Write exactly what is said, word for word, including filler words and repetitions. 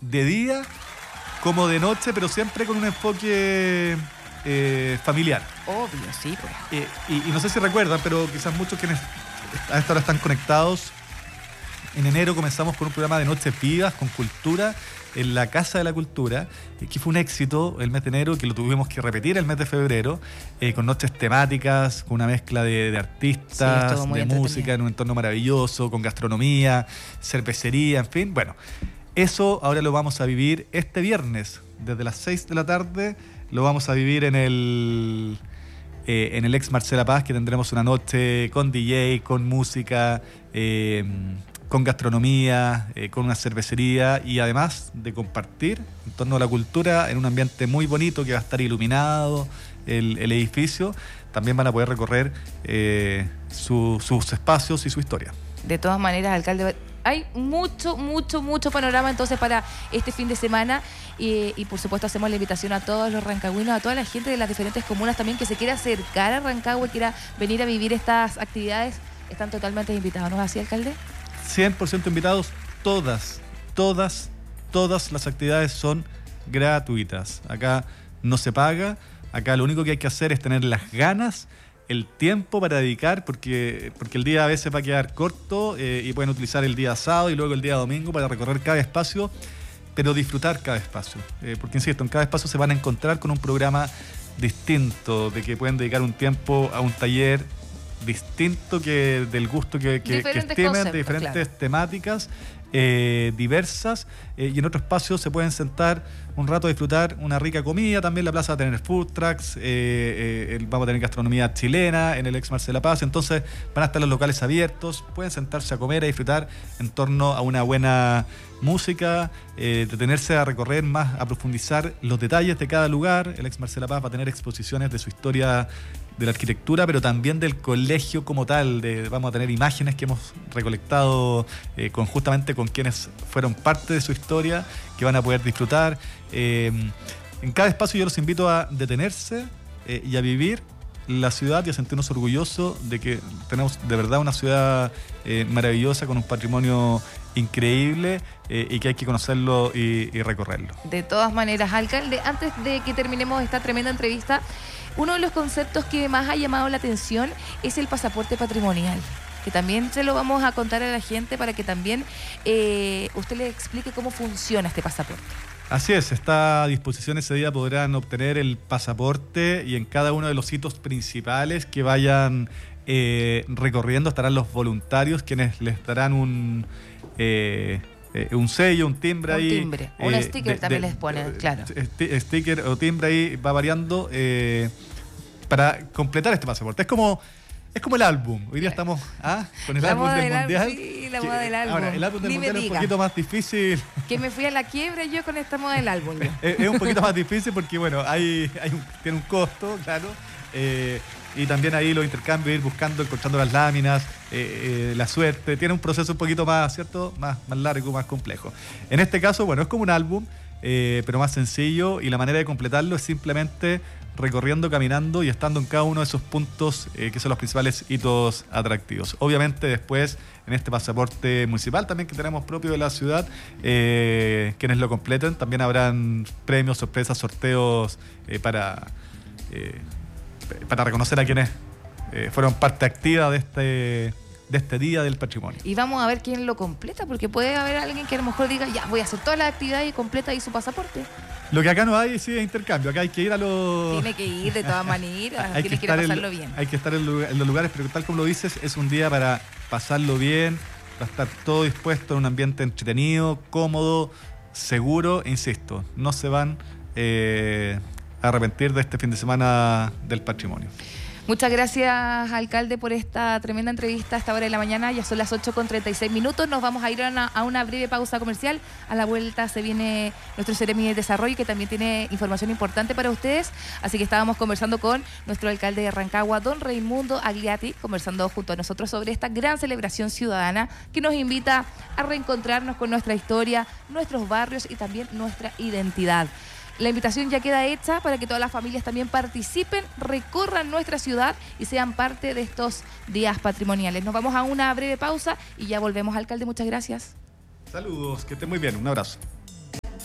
de día como de noche, pero siempre con un enfoque eh, familiar. Obvio, sí. Pues. Eh, y, y no sé si recuerdan, pero quizás muchos quienes a esta hora están conectados. En enero comenzamos con un programa de Noches Vivas, con cultura, en la Casa de la Cultura, que fue un éxito el mes de enero, que lo tuvimos que repetir el mes de febrero, eh, con noches temáticas, con una mezcla de, de artistas, sí, de música, en un entorno maravilloso, con gastronomía, cervecería, en fin. Bueno, eso ahora lo vamos a vivir este viernes, desde las seis de la tarde, lo vamos a vivir en el... Eh, en el ex Marcela Paz, que tendremos una noche con D J, con música, eh, con gastronomía, eh, con una cervecería, y además de compartir en torno a la cultura en un ambiente muy bonito que va a estar iluminado el, el edificio. También van a poder recorrer eh, su, sus espacios y su historia. De todas maneras, alcalde, hay mucho, mucho, mucho panorama entonces para este fin de semana y, y por supuesto hacemos la invitación a todos los rancagüinos, a toda la gente de las diferentes comunas también que se quiera acercar a Rancagua y quiera venir a vivir estas actividades. Están totalmente invitados, ¿no es así, alcalde? cien por ciento invitados. Todas, todas, todas las actividades son gratuitas. Acá no se paga, acá lo único que hay que hacer es tener las ganas, el tiempo para dedicar, porque, porque el día a veces va a quedar corto eh, y pueden utilizar el día sábado y luego el día domingo para recorrer cada espacio, pero disfrutar cada espacio. Eh, porque insisto, en cada espacio se van a encontrar con un programa distinto, de que pueden dedicar un tiempo a un taller distinto que del gusto que, que, que estimen, de diferentes claro. temáticas eh, diversas, eh, y en otro espacio se pueden sentar un rato a disfrutar una rica comida. También la plaza va a tener food trucks, eh, eh, vamos a tener gastronomía chilena en el ex Marcela Paz, entonces van a estar los locales abiertos, pueden sentarse a comer, a disfrutar en torno a una buena música, eh, detenerse a recorrer más, a profundizar los detalles de cada lugar. El ex Marcela Paz va a tener exposiciones de su historia de la arquitectura, pero también del colegio como tal. De, vamos a tener imágenes que hemos recolectado eh, con, justamente con quienes fueron parte de su historia, que van a poder disfrutar. Eh, en cada espacio yo los invito a detenerse eh, y a vivir la ciudad y a sentirnos orgullosos de que tenemos de verdad una ciudad eh, maravillosa, con un patrimonio increíble eh, y que hay que conocerlo y, y recorrerlo. De todas maneras, alcalde, antes de que terminemos esta tremenda entrevista, uno de los conceptos que más ha llamado la atención es el pasaporte patrimonial, que también se lo vamos a contar a la gente para que también eh, usted le explique cómo funciona este pasaporte. Así es, está a disposición ese día, podrán obtener el pasaporte y en cada uno de los sitios principales que vayan eh, recorriendo estarán los voluntarios quienes les darán un... Eh, Eh, un sello, un timbre un ahí. Un timbre, eh, un sticker de, también de, les ponen, claro. Sticker o timbre ahí va variando eh, para completar este pasaporte. Es como, es como el álbum. Hoy día estamos ¿ah? con el la álbum del del Mundial. Sí, la moda del álbum. Ahora, el álbum del Ni Mundial es un poquito más difícil. Que me fui a la quiebra yo con esta moda del álbum. es, es un poquito más difícil porque, bueno, hay, hay un, tiene un costo, claro. Eh, y también ahí los intercambios, ir buscando, encontrando las láminas, eh, eh, la suerte, tiene un proceso un poquito más, ¿cierto? Más, más largo, más complejo. En este caso, bueno, es como un álbum, eh, pero más sencillo, y la manera de completarlo es simplemente recorriendo, caminando y estando en cada uno de esos puntos eh, que son los principales hitos atractivos. Obviamente después, en este pasaporte municipal también que tenemos propio de la ciudad, eh, quienes lo completen, también habrán premios, sorpresas, sorteos eh, para... Eh, para reconocer a quienes eh, fueron parte activa de este, de este Día del Patrimonio. Y vamos a ver quién lo completa, porque puede haber alguien que a lo mejor diga, ya, voy a hacer todas las actividades y completa ahí su pasaporte. Lo que acá no hay sí es intercambio, acá hay que ir a los... Tiene que ir de todas maneras, hay tiene que, que ir a pasarlo el, bien. Hay que estar en, en los lugares, pero tal como lo dices, es un día para pasarlo bien, para estar todo dispuesto en un ambiente entretenido, cómodo, seguro, e insisto, no se van... Eh, arrepentir de este fin de semana del patrimonio. Muchas gracias, alcalde, por esta tremenda entrevista a esta hora de la mañana. Ya son las ocho con treinta y seis minutos. Nos vamos a ir a una, a una breve pausa comercial. A la vuelta se viene nuestro Seremi de Desarrollo, que también tiene información importante para ustedes. Así que estábamos conversando con nuestro alcalde de Rancagua, don Raimundo Agliati, conversando junto a nosotros sobre esta gran celebración ciudadana que nos invita a reencontrarnos con nuestra historia, nuestros barrios y también nuestra identidad. La invitación ya queda hecha para que todas las familias también participen, recorran nuestra ciudad y sean parte de estos días patrimoniales. Nos vamos a una breve pausa y ya volvemos, alcalde. Muchas gracias. Saludos, que estén muy bien. Un abrazo.